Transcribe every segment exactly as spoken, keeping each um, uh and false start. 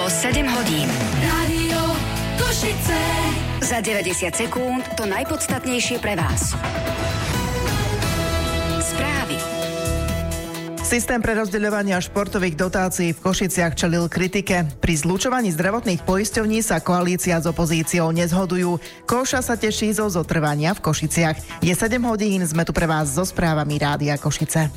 Bolo sedem hodín. Rádio Košice. Za deväťdesiat sekúnd to najpodstatnejšie pre vás. Správy. Systém prerozdeľovania športových dotácií v Košiciach čelil kritike. Pri zlučovaní zdravotných poisťovní sa koalícia s opozíciou nezhodujú. Koša sa teší zo zotrvania v Košiciach. Je sedem hodín, sme tu pre vás so správami Rádia Košice.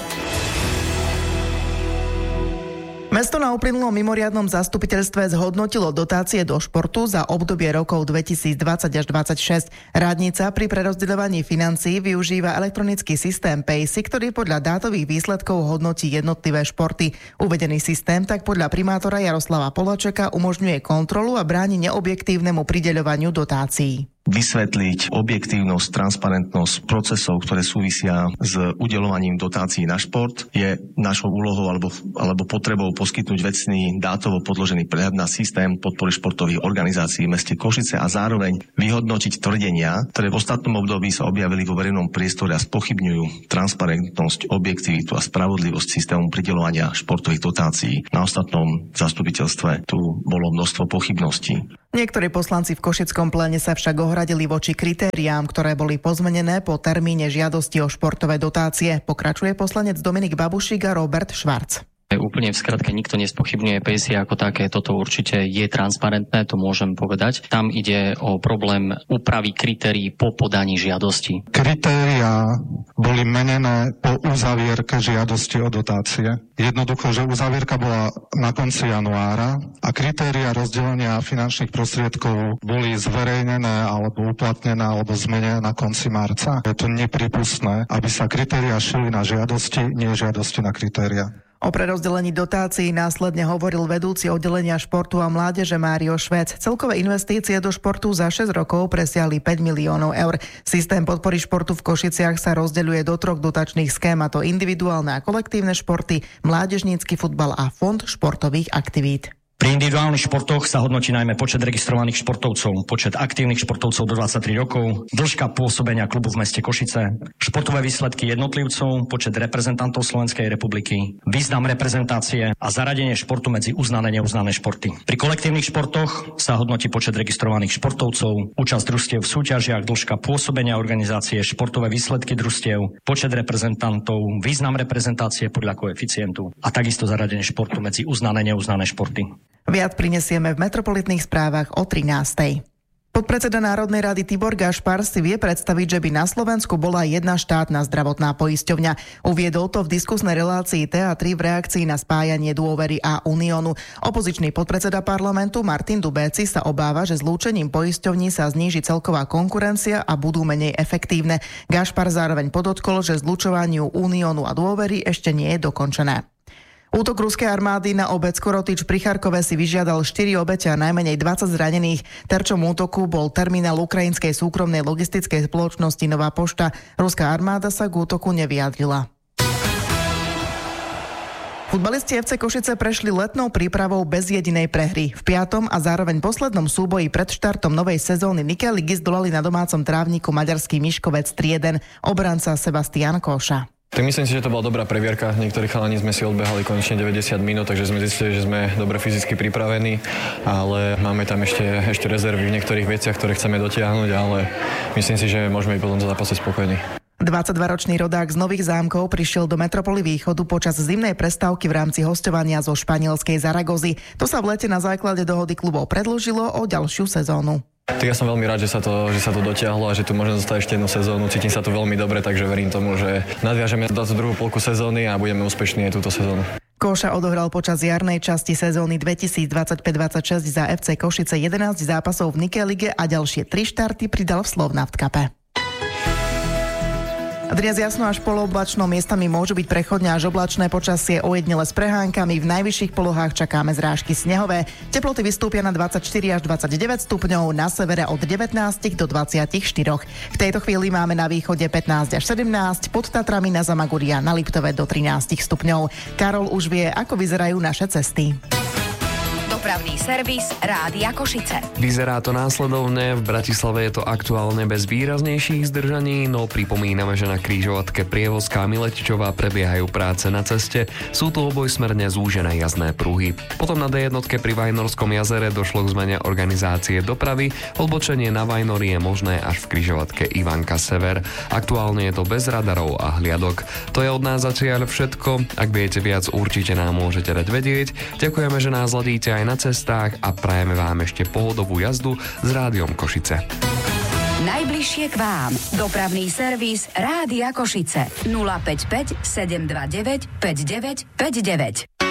Mesto na uplynulom mimoriadnom zastupiteľstve zhodnotilo dotácie do športu za obdobie rokov dvetisícdvadsať až dvadsaťšesť. Radnica pri prerozdeľovaní financií využíva elektronický systém PaySy, ktorý podľa dátových výsledkov hodnotí jednotlivé športy. Uvedený systém tak podľa primátora Jaroslava Polačeka umožňuje kontrolu a bráni neobjektívnemu prideľovaniu dotácií. Vysvetliť objektívnosť, transparentnosť procesov, ktoré súvisia s udeľovaním dotácií na šport, je našou úlohou alebo, alebo potrebou poskytnúť vecný dátovo podložený prehľad na systém podpory športových organizácií v meste Košice a zároveň vyhodnotiť tvrdenia, ktoré v ostatnom období sa objavili vo verejnom priestore a spochybňujú transparentnosť, objektivitu a spravodlivosť systému prideľovania športových dotácií. Na ostatnom zastupiteľstve tu bolo množstvo pochybností. Niektorí poslanci v Košickom pléne sa však ohradili voči kritériám, ktoré boli pozmenené po termíne žiadosti o športové dotácie. Pokračuje poslanec Dominik Babušík a Robert Švarc. Úplne v skratke nikto nespochybňuje PaySy ako také, toto určite je transparentné, to môžem povedať. Tam ide o problém úpravy kritérií po podaní žiadosti. Kritériá boli menené po uzavierke žiadosti o dotácie. Jednoducho, že uzavierka bola na konci januára a kritériá rozdelenia finančných prostriedkov boli zverejnené alebo uplatnené alebo zmenené na konci marca. Je to nepripustné, aby sa kritériá šili na žiadosti, nie žiadosti na kritériá. O prerozdelení dotácií následne hovoril vedúci oddelenia športu a mládeže Mário Švec. Celkové investície do športu za šesť rokov presiahli päť miliónov eur. Systém podpory športu v Košiciach sa rozdeľuje do troch dotačných schém, a to individuálne a kolektívne športy, mládežnícky futbal a fond športových aktivít. Pri individuálnych športoch sa hodnotí najmä počet registrovaných športovcov, počet aktívnych športovcov do dvadsaťtri rokov, dĺžka pôsobenia klubu v meste Košice, športové výsledky jednotlivcov, počet reprezentantov Slovenskej republiky, význam reprezentácie a zaradenie športu medzi uznané a neuznané športy. Pri kolektívnych športoch sa hodnotí počet registrovaných športovcov, účasť družstiev v súťažiach, dĺžka pôsobenia organizácie, športové výsledky družstiev, počet reprezentantov, význam reprezentácie podľa koeficientu a takisto zaradenie športu medzi uznané a neuznané športy. Viac prinesieme v metropolitných správach o trinástej. Podpredseda Národnej rady Tibor Gašpar si vie predstaviť, že by na Slovensku bola jedna štátna zdravotná poisťovňa. Uviedol to v diskusnej relácii té á tri v reakcii na spájanie Dôvery a Uniónu. Opozičný podpredseda parlamentu Martin Dubéci sa obáva, že zlúčením poisťovní sa zníži celková konkurencia a budú menej efektívne. Gašpar zároveň podotkol, že zlučovaniu Uniónu a Dôvery ešte nie je dokončené. Útok ruskej armády na obec Korotič pri Charkove si vyžiadal štyri obete a najmenej dvadsať zranených. Terčom útoku bol terminál ukrajinskej súkromnej logistickej spoločnosti Nová pošta. Ruská armáda sa k útoku nevyjadrila. Futbalisti ef cé Košice prešli letnou prípravou bez jedinej prehry. V piatom a zároveň poslednom súboji pred štartom novej sezóny Nike ligy zdolali na domácom trávniku maďarský Miškovec tri jeden, obranca Sebastian Koša. Tak myslím si, že to bola dobrá previerka. Niektorí chalani sme si odbehali konečne deväťdesiat minút, takže sme zistili, že sme dobre fyzicky pripravení, ale máme tam ešte, ešte rezervy v niektorých veciach, ktoré chceme dotiahnuť, ale myslím si, že môžeme byť potom za zápase spokojní. dvadsaťdvaročný rodák z Nových Zámkov prišiel do Metropoly Východu počas zimnej prestávky v rámci hosťovania zo španielskej Zaragozy. To sa v lete na základe dohody klubov predĺžilo o ďalšiu sezónu. Tak ja som veľmi rád, že sa to, že sa to dotiahlo a že tu môžem zostať ešte jednu sezónu. Cítim sa tu veľmi dobre, takže verím tomu, že nadviažeme do druhú polku sezóny a budeme úspešní aj túto sezónu. Koša odohral počas jarnej časti sezóny dvetisícdvadsaťpäť dvadsaťšesť za ef cé Košice jedenásť zápasov v Nike lige a ďalšie tri štarty pridal v Slovnaft Cupe. Dnes jasno až polooblačno, miestami môžu byť prechodne až oblačné počasie, ojedinele s prehánkami, v najvyšších polohách čakáme zrážky snehové. Teploty vystúpia na dvadsaťštyri až dvadsaťdeväť stupňov, na severe od devätnásť do dvadsaťštyri. V tejto chvíli máme na východe pätnásť až sedemnásť, pod Tatrami na Zamaguri a na Liptove do trinásť stupňov. Karol už vie, ako vyzerajú naše cesty. Do Dopravný servis Rádia Košice. Vyzerá to následovne, v Bratislave je to aktuálne bez výraznejších zdržaní, no pripomíname, že na križovatke Prievozká Miletičová prebiehajú práce na ceste, sú tu obojsmerne zúžené jazdné pruhy. Potom na dé jedna pri Vajnorskom jazere došlo k zmene organizácie dopravy, odbočenie na Vajnory je možné až v križovatke Ivanka Sever. Aktuálne je to bez radarov a hliadok. To je od nás zatiaľ všetko, ak viete viac, určite nám môžete dať vedieť. Ďakujeme, že nás ladíte aj na cestách a prajeme vám ešte pohodovú jazdu s Rádiom Košice. Najbližšie k vám. Dopravný servis Rádia Košice. nula päť päť sedem dva deväť päť deväť päť deväť.